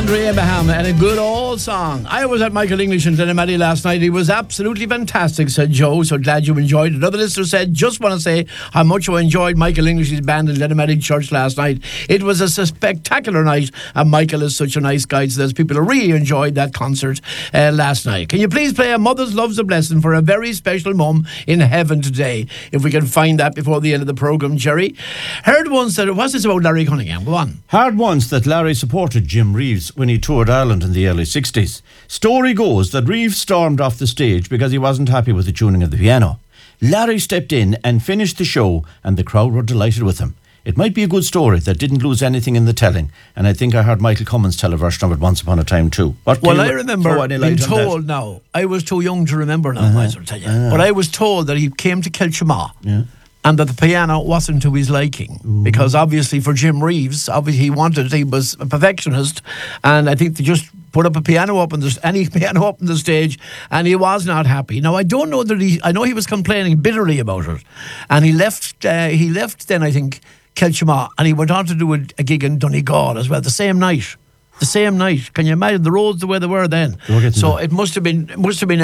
Andrew Abraham and a good old song. I was at Michael English in Glenamaddie last night. He was absolutely fantastic, said Joe. So glad you enjoyed it. Another listener said, just want to say how much I enjoyed Michael English's band in Glenamaddie Church last night. It was a spectacular night, and Michael is such a nice guy. So there's people who really enjoyed that concert last night. Can you please play A Mother's Love's a Blessing for a very special mum in heaven today? If we can find that before the end of the programme, Jerry. Heard once that, what's this about Larry Cunningham? Go on. Heard once that Larry supported Jim Reeves when he toured Ireland in the early 60s. Story goes that Reeves stormed off the stage because he wasn't happy with the tuning of the piano. Larry stepped in and finished the show, and the crowd were delighted with him. It might be a good story that didn't lose anything in the telling, and I think I heard Michael Cummins tell a version of it once upon a time too. Well, I remember being told now, I was too young to remember now, I will tell you, but I was told that he came to Kilchama. Yeah. And that the piano wasn't to his liking. Because obviously for Jim Reeves, he was a perfectionist, and I think they just put up any piano up on the stage, and he was not happy. Now I don't know I know he was complaining bitterly about it, and he left then, I think, Kilchama, and he went on to do a gig in Donegal as well the same night. Can you imagine the roads the way they were then? So it must have been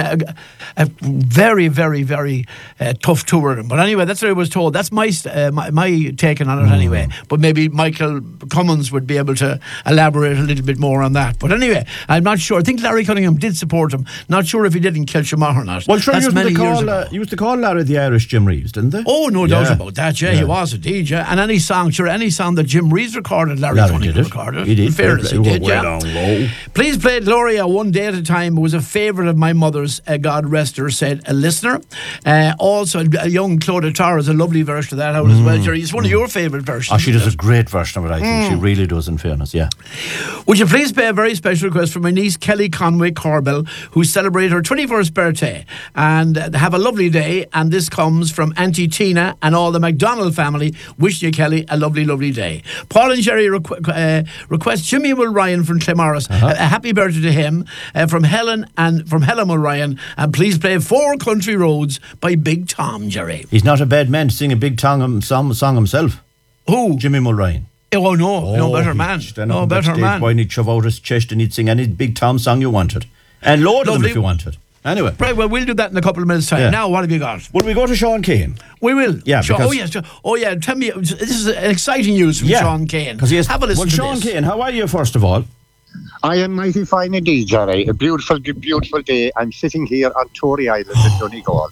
a very, very, very tough tour. But anyway, that's what I was told. That's my taking on it anyway. But maybe Michael Cummins would be able to elaborate a little bit more on that. But anyway, I'm not sure. I think Larry Cunningham did support him. Not sure if he did in Kilchama or not. Well, sure, you used to call Larry the Irish Jim Reeves, didn't they? Oh, no doubt about that. Yeah, he was indeed. Yeah, and any song that Jim Reeves recorded, Larry Cunningham recorded. He did. In fairness, he did. Down low. Please play Gloria One Day at a Time. It was a favourite of my mother's, God rest her, said a listener. Also, a young Claudia Tarr is a lovely version of that out as well, Jerry. It's one of your favourite versions. Oh, she does a great version of it, I think. She really does, in fairness, yeah. Would you please pay a very special request for my niece Kelly Conway Corbell, who celebrated her 21st birthday, and have a lovely day. And this comes from Auntie Tina and all the McDonald family. Wishing you, Kelly, a lovely, lovely day. Paul and Jerry request Jimmy Will Ryan from Clemorris. A happy birthday to him from Helen Mulryan, and please play Four Country Roads by Big Tom, Jerry. He's not a bad man to sing a Big Tom song himself. Who? Jimmy Mulryan. Oh no, no better man. No better man. Why he'd shove out his chest and he'd sing any Big Tom song you wanted, and load of them if you wanted. Anyway. Right, well, we'll do that in a couple of minutes' time. Yeah. Now, what have you got? Will we go to Sean Kane? We will. Yeah. Oh, yes. Oh, yeah. Tell me, this is exciting news from Sean Kane. Have a listen to Sean this. Kane, how are you, first of all? I am mighty fine indeed, Jerry. A beautiful, beautiful day. I'm sitting here on Tory Island in Donegal.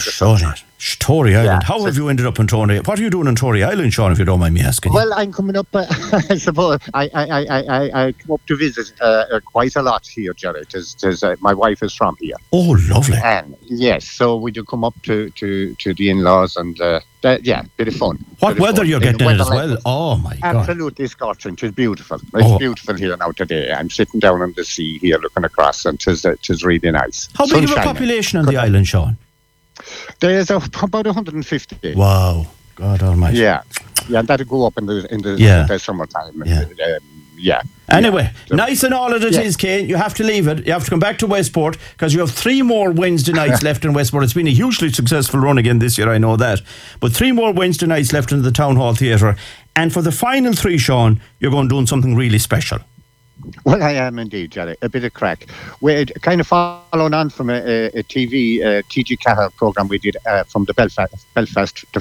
Tory Island. How have you ended up in Tory? What are you doing in Tory Island, Sean, if you don't mind me asking? Well, I'm coming up, I suppose. I come up to visit quite a lot here, Jerry. My wife is from here. Oh, lovely. And yes, so we do come up to the in-laws and, bit of fun. What weather you're getting in as well? Oh, my God. Absolutely scorching. It's beautiful. It's beautiful here now today. I'm sitting down on the sea here looking across, and it's really nice. How big of a population on the island, Sean? There's about 150. Wow, God Almighty! Yeah, and that'll go up in the summertime. Anyway, nice and all it is, Kane. You have to leave it. You have to come back to Westport because you have 3 more Wednesday nights left in Westport. It's been a hugely successful run again this year, I know that. But 3 more Wednesday nights left in the Town Hall Theatre, and for the final 3, Sean, you're going to do something really special. Well, I am indeed, Jerry. A bit of crack. We're kind of following on from a TV TG Cahill programme we did from the Belfast to